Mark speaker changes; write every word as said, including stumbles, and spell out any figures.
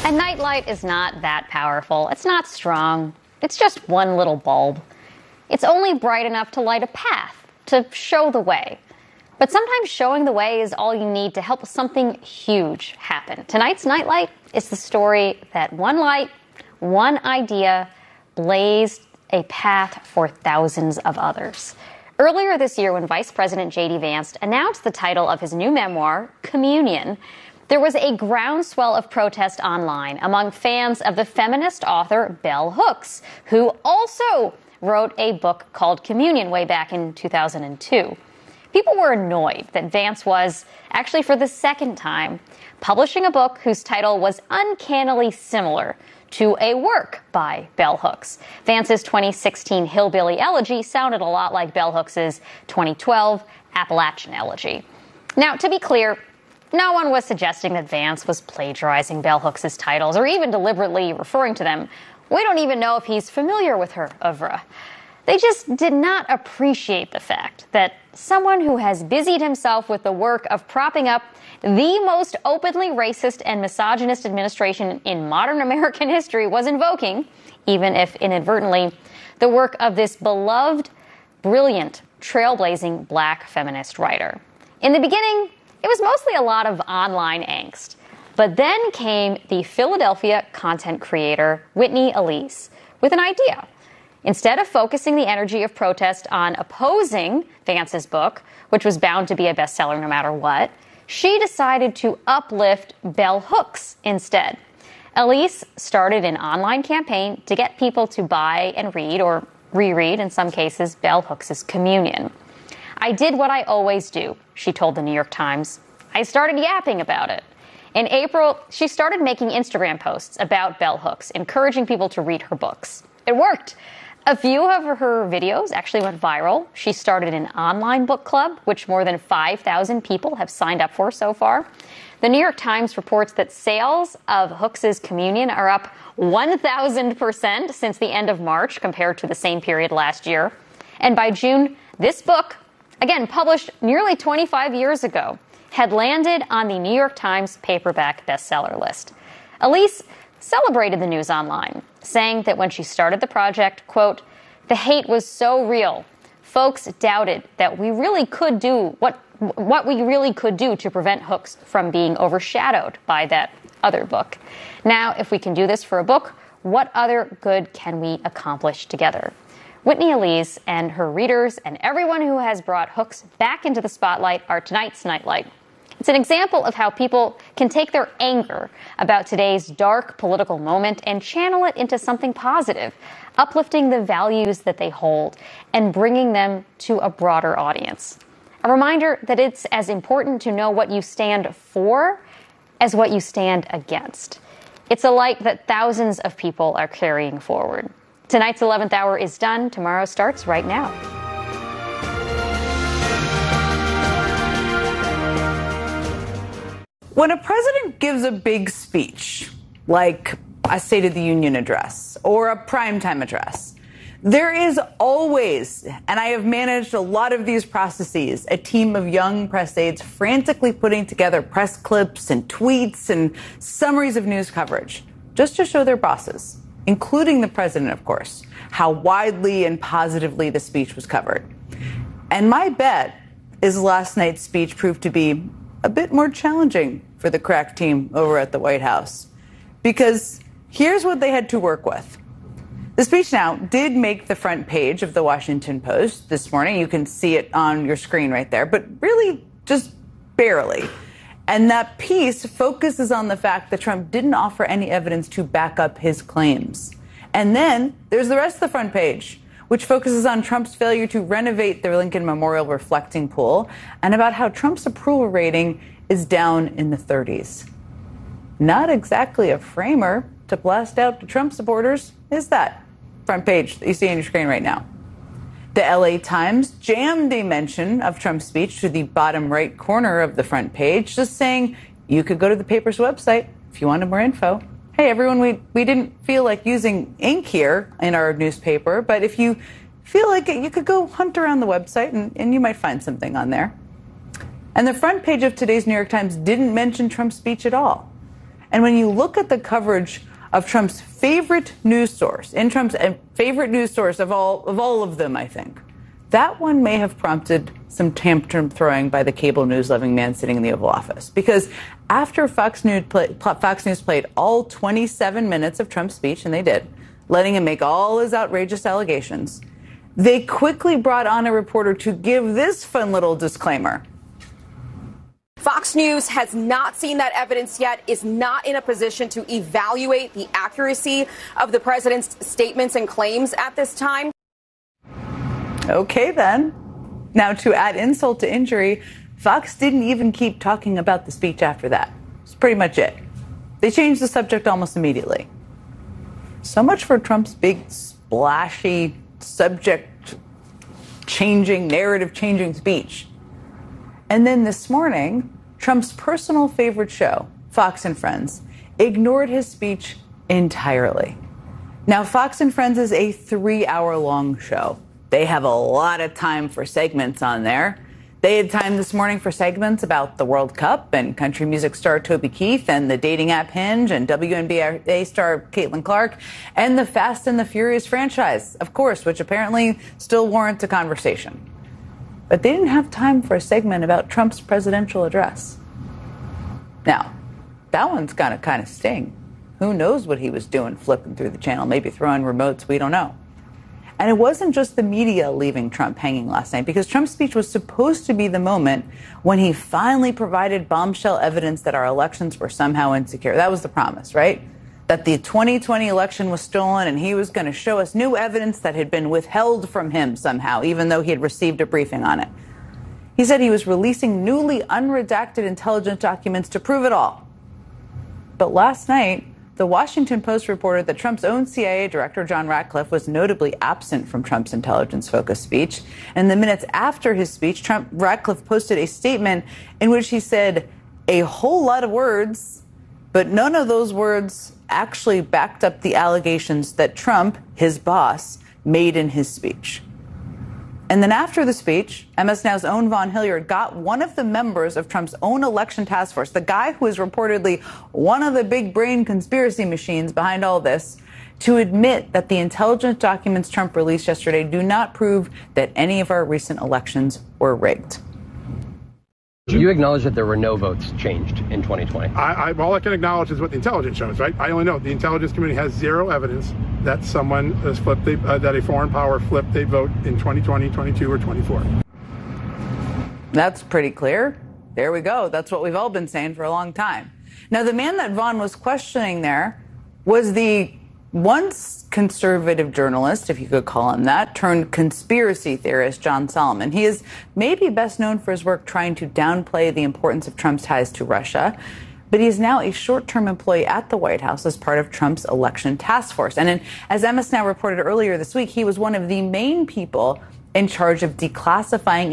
Speaker 1: A nightlight is not that powerful. It's not strong. It's just one little bulb. It's only bright enough to light a path, to show the way. But sometimes showing the way is all you need to help something huge happen. Tonight's Nightlight is the story that one light, one idea, blazed a path for thousands of others. Earlier this year, when Vice President J D Vance announced the title of his new memoir, Communion, there was a groundswell of protest online among fans of the feminist author Bell Hooks, who also wrote a book called Communion way back in two thousand two. People were annoyed that Vance was, actually for the second time, publishing a book whose title was uncannily similar to a work by Bell Hooks. Vance's twenty sixteen Hillbilly Elegy sounded a lot like Bell Hooks' twenty twelve Appalachian Elegy. Now, to be clear, no one was suggesting that Vance was plagiarizing Bell Hooks' titles or even deliberately referring to them. We don't even know if he's familiar with her oeuvre. They just did not appreciate the fact that someone who has busied himself with the work of propping up the most openly racist and misogynist administration in modern American history was invoking, even if inadvertently, the work of this beloved, brilliant, trailblazing black feminist writer. In the beginning, it was mostly a lot of online angst. But then came the Philadelphia content creator Whitney Alise with an idea. Instead of focusing the energy of protest on opposing Vance's book, which was bound to be a bestseller no matter what, she decided to uplift Bell Hooks instead. Alise started an online campaign to get people to buy and read, or reread in some cases, Bell Hooks' Communion. I did what I always do, she told the New York Times. I started yapping about it. In April, she started making Instagram posts about Bell Hooks, encouraging people to read her books. It worked. A few of her videos actually went viral. She started an online book club, which more than five thousand people have signed up for so far. The New York Times reports that sales of Hooks' Communion are up one thousand percent since the end of March compared to the same period last year. And by June, this book, again published nearly twenty-five years ago, had landed on the New York Times paperback bestseller list. Alise celebrated the news online, saying that when she started the project, quote, "The hate was so real. Folks doubted that we really could do what what we really could do to prevent Hooks from being overshadowed by that other book. Now, if we can do this for a book, what other good can we accomplish together?" Whitney Alise and her readers and everyone who has brought Hooks back into the spotlight are tonight's Nightlight. It's an example of how people can take their anger about today's dark political moment and channel it into something positive, uplifting the values that they hold and bringing them to a broader audience. A reminder that it's as important to know what you stand for as what you stand against. It's a light that thousands of people are carrying forward. Tonight's eleventh hour is done. Tomorrow starts right now.
Speaker 2: When a president gives a big speech, like a State of the Union address or a primetime address, there is always, and I have managed a lot of these processes, a team of young press aides frantically putting together press clips and tweets and summaries of news coverage just to show their bosses, including the president, of course, how widely and positively the speech was covered. And my bet is last night's speech proved to be a bit more challenging for the crack team over at the White House. Because here's what they had to work with. The speech now did make the front page of the Washington Post this morning. You can see it on your screen right there, but really just barely. And that piece focuses on the fact that Trump didn't offer any evidence to back up his claims. And then there's the rest of the front page, which focuses on Trump's failure to renovate the Lincoln Memorial reflecting pool and about how Trump's approval rating is down in the thirties. Not exactly a framer to blast out to Trump supporters, is that front page that you see on your screen right now. The L A Times jammed a mention of Trump's speech to the bottom right corner of the front page, just saying you could go to the paper's website if you wanted more info. Hey, everyone, we, we didn't feel like using ink here in our newspaper, but if you feel like it, you could go hunt around the website and, and you might find something on there. And the front page of today's New York Times didn't mention Trump's speech at all. And when you look at the coverage of Trump's favorite news source, in Trump's favorite news source of all of all of them, I think, that one may have prompted some tantrum throwing by the cable news loving man sitting in the Oval Office. Because after Fox News, play, Fox News played all twenty-seven minutes of Trump's speech, and they did, letting him make all his outrageous allegations, they quickly brought on a reporter to give this fun little disclaimer.
Speaker 3: Fox News has not seen that evidence yet, is not in a position to evaluate the accuracy of the president's statements and claims at this time.
Speaker 2: Okay, then. Now, to add insult to injury, Fox didn't even keep talking about the speech after that. That's pretty much it. They changed the subject almost immediately. So much for Trump's big, splashy, subject-changing, narrative-changing speech. And then this morning, Trump's personal favorite show, Fox and Friends, ignored his speech entirely. Now, Fox and Friends is a three-hour-long show. They have a lot of time for segments on there. They had time this morning for segments about the World Cup and country music star Toby Keith and the dating app Hinge and W N B A star Caitlin Clark and the Fast and the Furious franchise, of course, which apparently still warrants a conversation. But they didn't have time for a segment about Trump's presidential address. Now, that one's gonna kind of sting. Who knows what he was doing flipping through the channel, maybe throwing remotes, we don't know. And it wasn't just the media leaving Trump hanging last night, because Trump's speech was supposed to be the moment when he finally provided bombshell evidence that our elections were somehow insecure. That was the promise, right? That the twenty twenty election was stolen and he was going to show us new evidence that had been withheld from him somehow, even though he had received a briefing on it. He said he was releasing newly unredacted intelligence documents to prove it all. But last night, the Washington Post reported that Trump's own C I A director, John Ratcliffe, was notably absent from Trump's intelligence-focused speech. And the minutes after his speech, Trump Ratcliffe posted a statement in which he said a whole lot of words, but none of those words actually backed up the allegations that Trump, his boss, made in his speech. And then after the speech, M S Now's own Vaughn Hilliard got one of the members of Trump's own election task force, the guy who is reportedly one of the big brain conspiracy machines behind all this, to admit that the intelligence documents Trump released yesterday do not prove that any of our recent elections were rigged.
Speaker 4: You acknowledge that there were no votes changed in twenty twenty.
Speaker 5: I, I, all I can acknowledge is what the intelligence shows, right? I only know the intelligence community has zero evidence that someone has flipped, a, uh, that a foreign power flipped a vote in twenty twenty, twenty-two, or twenty-four.
Speaker 2: That's pretty clear. There we go. That's what we've all been saying for a long time. Now, the man that Vaughn was questioning there was the once conservative journalist, if you could call him that, turned conspiracy theorist John Solomon. He is maybe best known for his work trying to downplay the importance of Trump's ties to Russia, but he is now a short-term employee at the White House as part of Trump's election task force. And in, as M S Now reported earlier this week, he was one of the main people in charge of declassifying